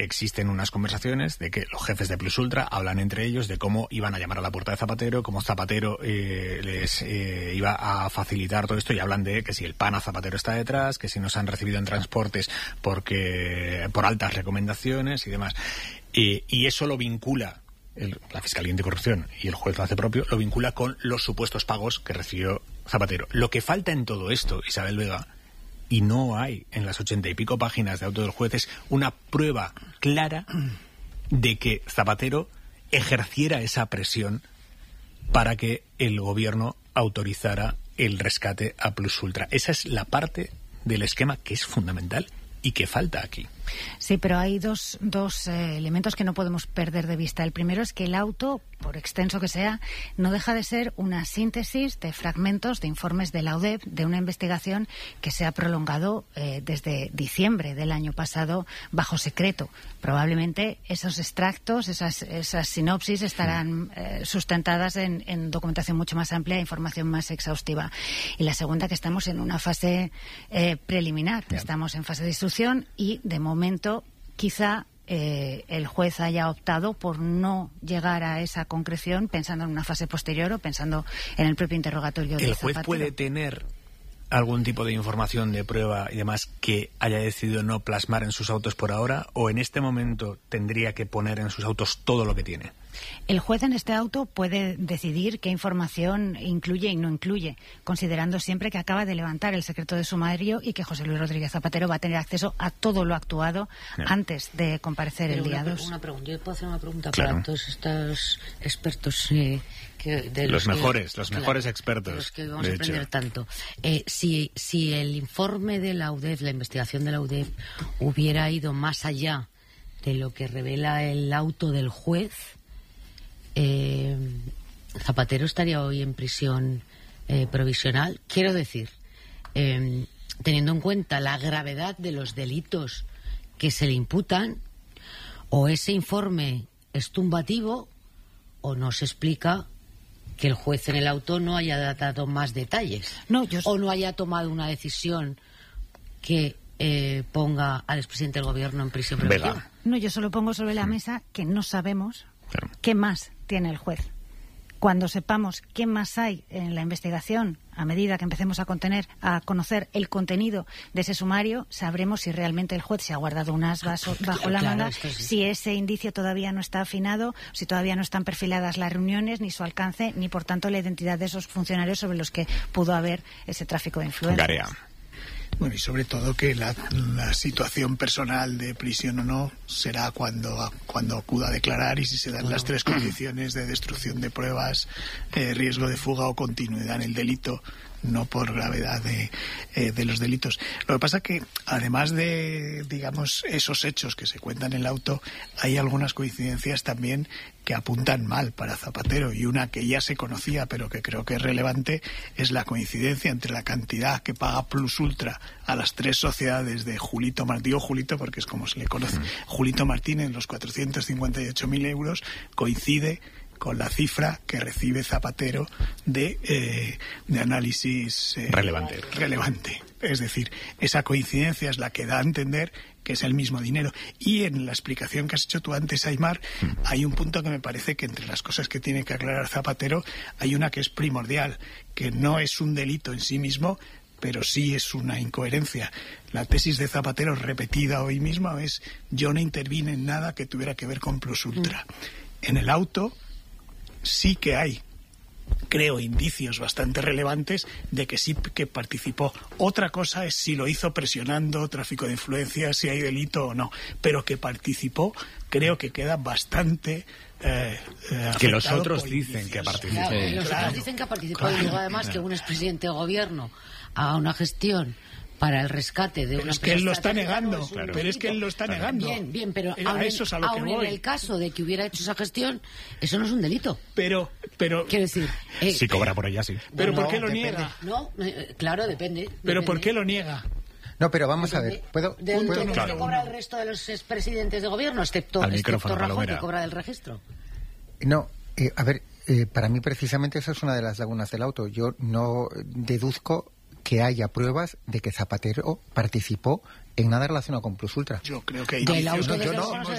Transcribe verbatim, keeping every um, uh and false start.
existen unas conversaciones de que los jefes de Plus Ultra hablan entre ellos de cómo iban a llamar a la puerta de Zapatero, cómo Zapatero eh, les eh, iba a facilitar todo esto, y hablan de que si el PAN a Zapatero está detrás, que si nos han recibido en transportes porque por altas recomendaciones y demás. Eh, y eso lo vincula el, la Fiscalía Anticorrupción, y el juez lo hace propio, lo vincula con los supuestos pagos que recibió Zapatero. Lo que falta en todo esto, Isabel Vega, y no hay en las ochenta y pico páginas de auto del juez, es una prueba clara de que Zapatero ejerciera esa presión para que el gobierno autorizara el rescate a Plus Ultra. Esa es la parte del esquema que es fundamental y que falta aquí. Sí, pero hay dos, dos eh, elementos que no podemos perder de vista. El primero es que el auto, por extenso que sea, no deja de ser una síntesis de fragmentos de informes de la U D E P, de una investigación que se ha prolongado eh, desde diciembre del año pasado bajo secreto. Probablemente esos extractos, esas, esas sinopsis estarán eh, sustentadas en, en documentación mucho más amplia, información más exhaustiva. Y la segunda, que estamos en una fase eh, preliminar. Yeah. Estamos en fase de instrucción y, de momento, momento quizá eh, el juez haya optado por no llegar a esa concreción pensando en una fase posterior o pensando en el propio interrogatorio de ¿El juez Zapatero. Puede tener algún tipo de información de prueba y demás que haya decidido no plasmar en sus autos por ahora, o en este momento tendría que poner en sus autos todo lo que tiene? El juez en este auto puede decidir qué información incluye y no incluye, considerando siempre que acaba de levantar el secreto de sumario y que José Luis Rodríguez Zapatero va a tener acceso a todo lo actuado yeah. antes de comparecer Pero el día una, dos. Una pregunta. Yo puedo hacer una pregunta claro. para todos estos expertos. Eh, que de los, los mejores, que, los claro, mejores expertos. De los que vamos a hecho. aprender tanto. Eh, si, si el informe de la U D E P, la investigación de la U D E P, hubiera ido más allá de lo que revela el auto del juez, Eh, Zapatero estaría hoy en prisión eh, provisional. Quiero decir, eh, teniendo en cuenta la gravedad de los delitos que se le imputan, o ese informe es tumbativo o no se explica que el juez en el auto no haya dado más detalles, no, yo... o no haya tomado una decisión que eh, ponga al expresidente del gobierno en prisión provisional. No, yo solo pongo sobre la mesa que no sabemos claro. qué más tiene el juez. Cuando sepamos qué más hay en la investigación, a medida que empecemos a contener, a conocer el contenido de ese sumario, sabremos si realmente el juez se ha guardado un as bajo, bajo la claro, manga, sí. si ese indicio todavía no está afinado, si todavía no están perfiladas las reuniones, ni su alcance, ni por tanto la identidad de esos funcionarios sobre los que pudo haber ese tráfico de influencias. Garea. Bueno, y sobre todo que la, la situación personal de prisión o no será cuando, cuando acuda a declarar, y si se dan bueno. las tres condiciones de destrucción de pruebas, eh, riesgo de fuga o continuidad en el delito, no por gravedad de, eh, de los delitos. Lo que pasa es que, además de, digamos, esos hechos que se cuentan en el auto, hay algunas coincidencias también que apuntan mal para Zapatero, y una que ya se conocía pero que creo que es relevante es la coincidencia entre la cantidad que paga Plus Ultra a las tres sociedades de Julito Martínez, digo Julito porque es como se le conoce, uh-huh. Julito Martínez, los cuatrocientos cincuenta y ocho mil euros, coincide con la cifra que recibe Zapatero de, eh, de análisis eh, relevante. relevante. Es decir, esa coincidencia es la que da a entender que es el mismo dinero. Y en la explicación que has hecho tú antes, Aimar, mm. hay un punto que me parece que entre las cosas que tiene que aclarar Zapatero hay una que es primordial, que no es un delito en sí mismo, pero sí es una incoherencia. La tesis de Zapatero repetida hoy mismo es: yo no intervine en nada que tuviera que ver con Plus Ultra. Mm. En el auto sí que hay, creo, indicios bastante relevantes de que sí que participó. Otra cosa es si lo hizo presionando, tráfico de influencias, si hay delito o no. Pero que participó, creo que queda bastante eh, eh, que los otros dicen que participó. Claro, sí. Los claro, otros dicen que participó, claro, y luego además claro. que un expresidente de gobierno haga una gestión para el rescate de pero una es que él lo está negando, no es claro. pero es que él lo está claro. negando. Bien, bien, pero a aún, eso es a lo aún que voy. en el caso de que hubiera hecho esa gestión, eso no es un delito. Pero, pero... Quiero decir... Eh, si cobra por ella, sí. Pero no, ¿por no, qué lo depende. niega? No, eh, claro, depende. Pero depende. ¿por qué lo niega? No, pero vamos depende. a ver. ¿Puedo? ¿De dónde ¿puedo? claro. cobra el resto de los expresidentes de gobierno, excepto, Al excepto micrófono, Rajoy, Palomera. que cobra del registro? No, eh, a ver, eh, para mí precisamente esa es una de las lagunas del auto. Yo no deduzco que haya pruebas de que Zapatero participó en nada relacionado con Plus Ultra. Yo creo que hay Del indicios auto de de que que no. no se